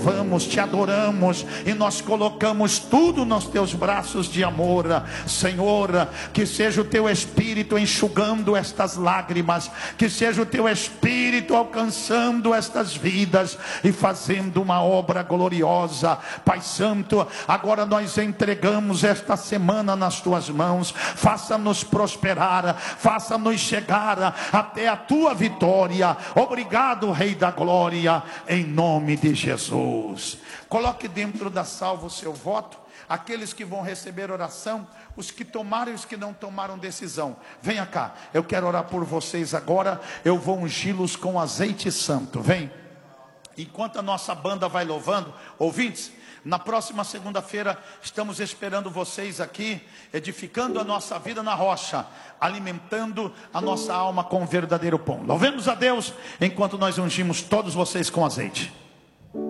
Vamos, te adoramos e nós colocamos tudo nos teus braços de amor, Senhor. Que seja o teu Espírito enxugando estas lágrimas, que seja o teu Espírito alcançando estas vidas e fazendo uma obra gloriosa. Pai Santo, agora nós entregamos esta semana nas tuas mãos. Faça-nos prosperar, faça-nos chegar até a tua vitória. Obrigado, Rei da Glória, em nome de Jesus. Coloque dentro da salva o seu voto. Aqueles que vão receber oração, os que tomaram e os que não tomaram decisão, venha cá, eu quero orar por vocês agora. Eu vou ungí-los com azeite santo. Vem, enquanto a nossa banda vai louvando. Ouvintes, na próxima segunda-feira estamos esperando vocês aqui, edificando a nossa vida na rocha, alimentando a nossa alma com o verdadeiro pão. Louvemos a Deus enquanto nós ungimos todos vocês com azeite.